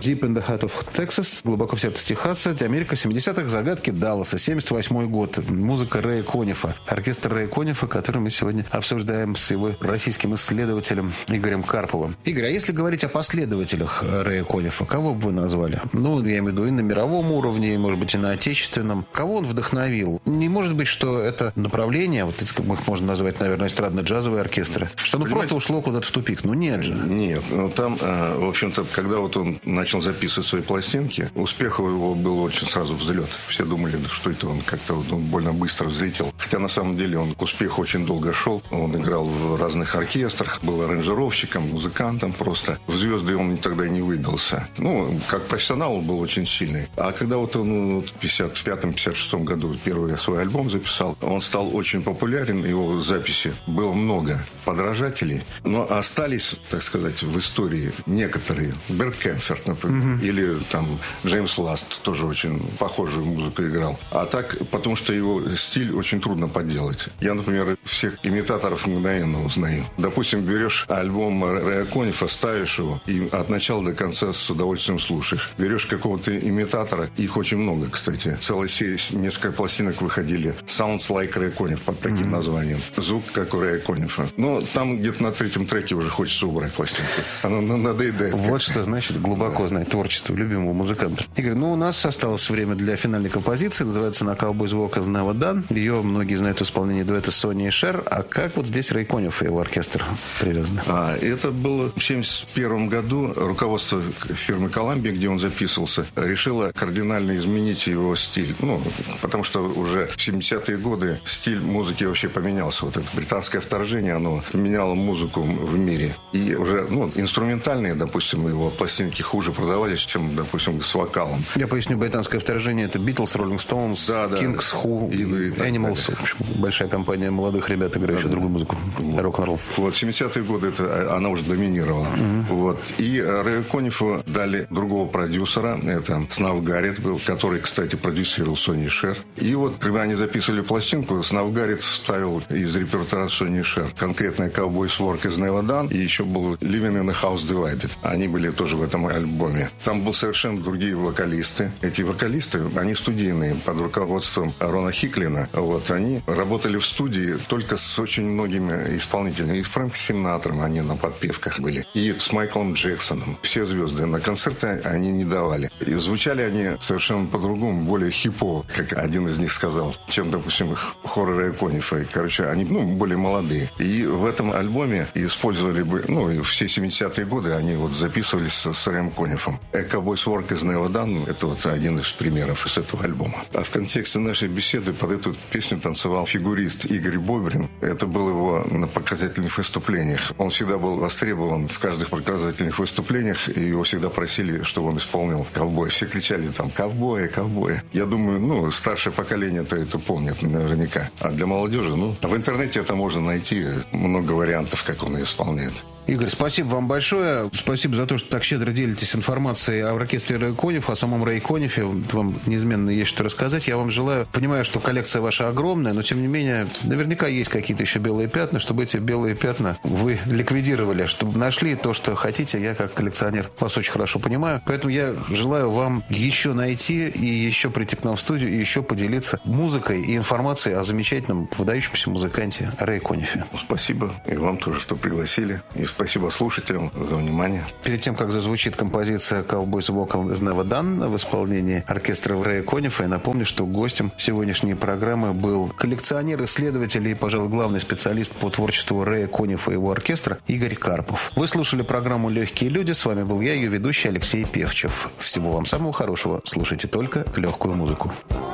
Deep in the Heart of Texas, глубоко в сердце Техаса, Америка 70-х, загадки Далласа, 78-й год, музыка Рэя Конифа, оркестр Рэя Конифа, который мы сегодня обсуждаем с его российским исследователем Игорем Карповым. Игорь, а если говорить о последователях Рэя Конифа, кого бы вы назвали? Ну, я имею в виду и на мировом уровне, и, может быть, и на отечественном. Кого он вдохновил? Не может быть, что это направление, вот это, их можно назвать, наверное, эстрадно-джазовые оркестры, что оно просто ушло куда-то в тупик. Ну, нет же. Нет, ну там, в общем-то, когда вот он начал записывать свои пластинки, успех у его был очень сразу взлет. Все думали, что это он как-то вот, он больно быстро взлетел. Хотя на самом деле он к успеху очень долго шел. Он играл в разных оркестрах, был аранжировщиком, музыкантом просто. В звезды он тогда и не выбился. Ну, как профессионал он был очень сильный. А когда вот он в 55-56 году первый свой альбом записал, он стал очень популярен, его записи было много подражателей, но остались, так сказать, в истории некоторые. Берт Кемферт, например, или там Джеймс Ласт тоже очень похожую музыку играл. А так, потому что его стиль очень трудно подделать. Я, например, всех имитаторов мгновенно узнаю. Допустим, берешь альбом Рэя Конифа, ставишь его и от начала до конца с удовольствием слушаешь. Берешь какого-то имитатора, их очень много, кстати. Целая серия, несколько пластинок выходили. Sounds like Ray Conniff под таким названием. Звук, как у Рэя Конифа. Но там где-то на третьем треке уже хочется убрать пластинку. Она надоедает. Вот что значит глубоко знать творчество любимого музыканта. Игорь, ну у нас осталось время для финальной композиции. Называется она Cowboys Walk Is Never Done. Ее многие знают в исполнении дуэта Сони и Шер. А как вот здесь Рэй Кониф и его оркестр привязаны? Это было в 1971 году. Руководство фирмы Columbia, где он записывался, решило кардинально изменить его стиль. Ну, потому что уже в 70-е годы стиль музыки вообще поменялся. Вот это британское вторжение, оно меняло музыку в мире. И уже, инструментальные, допустим, его пластинки хуже продавались, чем, допустим, с вокалом. Я поясню, британское вторжение — это Beatles, Rolling Stones, Kings, Who, Animals. Большая компания молодых ребят, играющих другую музыку. Рок-н-ролл. Вот, в 70-е годы она уже доминировала. Вот. И Рэю Конифу дали другого продюсера. Это Снав Гаррет был, который, кстати, продюсировал Сони Шер. И вот, когда они записывали пластинку, Снав Гаррет вставил из репертуара Сони Шер конкретно Cowboys Work Is Never Done, и еще был Living in a House Divided. Они были тоже в этом альбоме. Там был совершенно другие вокалисты. Эти вокалисты, они студийные, под руководством Рона Хиклина. Вот, они работали в студии только с очень многими исполнителями. И с Фрэнк Синатром они на подпевках были. И с Майклом Джексоном. Все звезды. На концерты они не давали. И звучали они совершенно по-другому, более хипово, как один из них сказал, чем, допустим, хор Рэя Конифа. Короче, они, более молодые. И в этом альбоме использовали бы, все 70-е годы они вот записывались с Рэем Конифом. Cowboys Work Is Never Done — это вот один из примеров из этого альбома. А в контексте нашей беседы под эту песню танцевал фигурист Игорь Бобрин. Это было его на показательных выступлениях. Он всегда был востребован в каждых показательных выступлениях, и его всегда просили, чтобы он исполнил «Ковбой». Все кричали там «Ковбои, ковбои». Я думаю, старшее поколение-то это помнит наверняка. А для молодежи, в интернете это можно найти много вариантов, как он ее исполняет. Игорь, спасибо вам большое. Спасибо за то, что так щедро делитесь информацией о оркестре Рэя Конифа, о самом Рэе Конифе. Вам неизменно есть что рассказать. Я вам желаю, понимаю, что коллекция ваша огромная, но тем не менее, наверняка есть какие-то еще белые пятна, чтобы эти белые пятна вы ликвидировали, чтобы нашли то, что хотите. Я, как коллекционер, вас очень хорошо понимаю. Поэтому я желаю вам еще найти и еще прийти к нам в студию и еще поделиться музыкой и информацией о замечательном, выдающемся музыканте Рэе Конифе. Спасибо. И вам тоже, что пригласили. И спасибо слушателям за внимание. Перед тем, как зазвучит композиция Cowboys Walk Is Never Done в исполнении оркестра Рэя Конифа, я напомню, что гостем сегодняшней программы был коллекционер, исследователь и, пожалуй, главный специалист по творчеству Рэя Конифа и его оркестра Игорь Карпов. Вы слушали программу «Легкие люди». С вами был я, ее ведущий Алексей Певчев. Всего вам самого хорошего. Слушайте только легкую музыку.